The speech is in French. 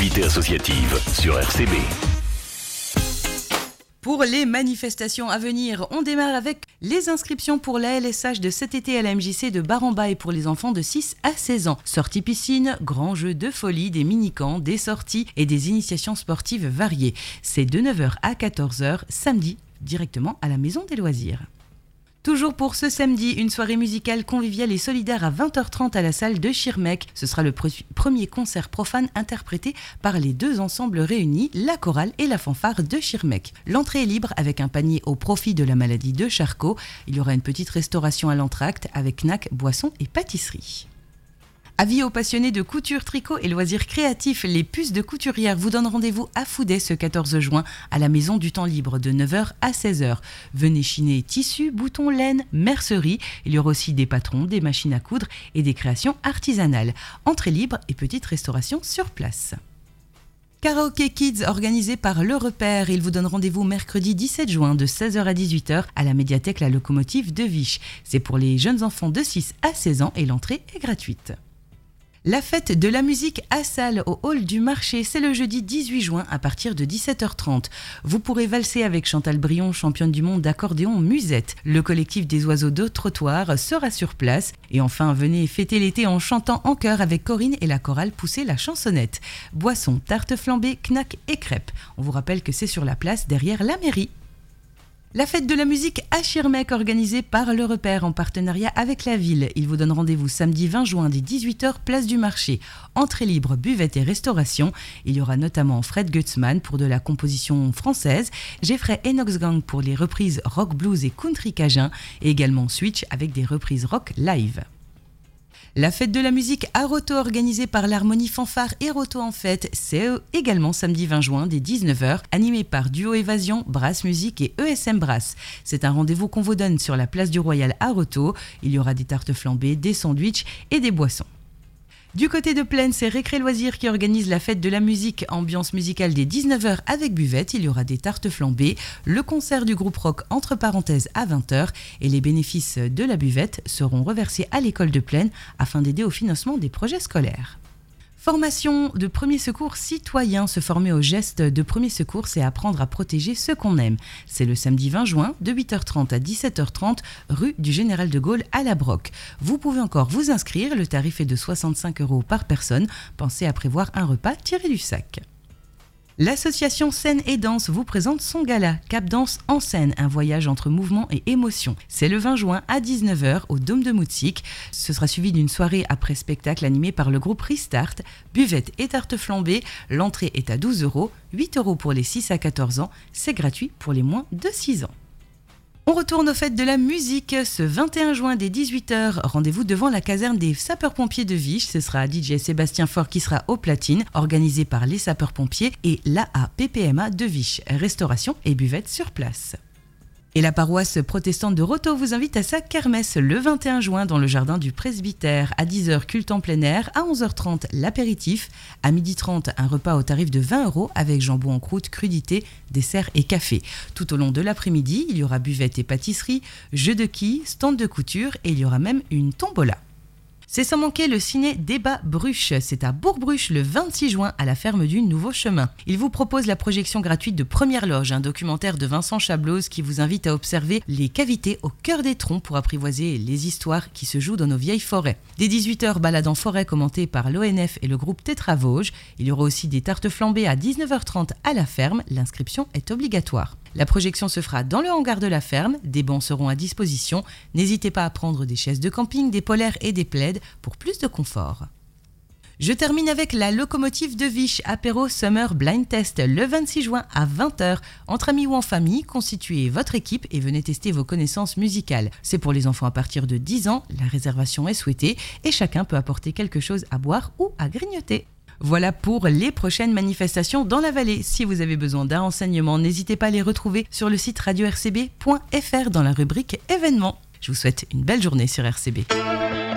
activité associative sur RCB. Pour les manifestations à venir, on démarre avec les inscriptions pour la LSH de cet été à la MJC de Bar-en-Bas et pour les enfants de 6 à 16 ans. Sorties piscine, grands jeux de folie, des mini-camps, des sorties et des initiations sportives variées. C'est de 9h à 14h, samedi, directement à la Maison des Loisirs. Toujours pour ce samedi, une soirée musicale conviviale et solidaire à 20h30 à la salle de Schirmeck. Ce sera le premier concert profane interprété par les deux ensembles réunis, la chorale et la fanfare de Schirmeck. L'entrée est libre avec un panier au profit de la maladie de Charcot. Il y aura une petite restauration à l'entracte avec knack, boissons et pâtisserie. Avis aux passionnés de couture, tricot et loisirs créatifs, les puces de couturière vous donnent rendez-vous à Fouday ce 14 juin à la Maison du Temps Libre de 9h à 16h. Venez chiner tissus, boutons, laine, mercerie. Il y aura aussi des patrons, des machines à coudre et des créations artisanales. Entrée libre et petite restauration sur place. Karaoke Kids organisé par Le Repère. Il vous donne rendez-vous mercredi 17 juin de 16h à 18h à la médiathèque La Locomotive de Viche. C'est pour les jeunes enfants de 6 à 16 ans et l'entrée est gratuite. La fête de la musique à Salles au hall du marché, c'est le jeudi 18 juin à partir de 17h30. Vous pourrez valser avec Chantal Brion, championne du monde d'accordéon musette. Le collectif des oiseaux de trottoir sera sur place. Et enfin, venez fêter l'été en chantant en chœur avec Corinne et la chorale Pousser la chansonnette. Boissons, tartes flambées, knack et crêpes. On vous rappelle que c'est sur la place derrière la mairie. La fête de la musique à Schirmeck organisée par Le Repère en partenariat avec la ville. Il vous donne rendez-vous samedi 20 juin dès 18h, place du marché. Entrée libre, buvette et restauration. Il y aura notamment Fred Gutzmann pour de la composition française, Jeffrey Enox Gang pour les reprises rock, blues et country cajun et également Switch avec des reprises rock live. La fête de la musique à Roto organisée par l'Harmonie Fanfare et Roto en fête, c'est également samedi 20 juin dès 19h, animé par Duo Évasion, Brass Musique et ESM Brass. C'est un rendez-vous qu'on vous donne sur la place du Royal à Roto. Il y aura des tartes flambées, des sandwichs et des boissons. Du côté de Plaine, c'est Récré Loisirs qui organise la fête de la musique, ambiance musicale dès 19h avec buvette. Il y aura des tartes flambées, le concert du groupe rock entre parenthèses à 20h et les bénéfices de la buvette seront reversés à l'école de Plaine afin d'aider au financement des projets scolaires. Formation de premier secours citoyen. Se former aux gestes de premier secours, c'est apprendre à protéger ceux qu'on aime. C'est le samedi 20 juin de 8h30 à 17h30 rue du Général de Gaulle à La Broque. Vous pouvez encore vous inscrire, le tarif est de 65 € par personne. Pensez à prévoir un repas tiré du sac. L'association Scène et Danse vous présente son gala Cap Danse en scène, un voyage entre mouvement et émotion. C'est le 20 juin à 19h au Dôme de Moutsik. Ce sera suivi d'une soirée après spectacle animée par le groupe Restart, buvette et tarte flambée. L'entrée est à 12 €, 8 € pour les 6 à 14 ans. C'est gratuit pour les moins de 6 ans. On retourne aux fêtes de la musique ce 21 juin dès 18h. Rendez-vous devant la caserne des sapeurs-pompiers de Viche. Ce sera DJ Sébastien Faure qui sera aux platines, organisé par les sapeurs-pompiers et l'AAPPMA de Viche. Restauration et buvette sur place. Et la paroisse protestante de Roto vous invite à sa kermesse le 21 juin dans le jardin du presbytère. À 10h, culte en plein air. À 11h30, l'apéritif. À 12h30, un repas au tarif de 20 € avec jambon en croûte, crudité, dessert et café. Tout au long de l'après-midi, il y aura buvette et pâtisserie, jeux de quilles, stand de couture et il y aura même une tombola. C'est sans manquer le ciné Débat Bruche. C'est à Bourg-Bruche le 26 juin à la ferme du Nouveau Chemin. Il vous propose la projection gratuite de Première Loge, un documentaire de Vincent Chablose qui vous invite à observer les cavités au cœur des troncs pour apprivoiser les histoires qui se jouent dans nos vieilles forêts. Dès 18h, balade en forêt commentée par l'ONF et le groupe Tétra Vosges. Il y aura aussi des tartes flambées à 19h30 à la ferme. L'inscription est obligatoire. La projection se fera dans le hangar de la ferme, des bancs seront à disposition. N'hésitez pas à prendre des chaises de camping, des polaires et des plaids pour plus de confort. Je termine avec la Locomotive de Viche, apéro Summer Blind Test, le 26 juin à 20h. Entre amis ou en famille, constituez votre équipe et venez tester vos connaissances musicales. C'est pour les enfants à partir de 10 ans, la réservation est souhaitée et chacun peut apporter quelque chose à boire ou à grignoter. Voilà pour les prochaines manifestations dans la vallée. Si vous avez besoin d'un renseignement, n'hésitez pas à les retrouver sur le site radio-rcb.fr dans la rubrique événements. Je vous souhaite une belle journée sur RCB.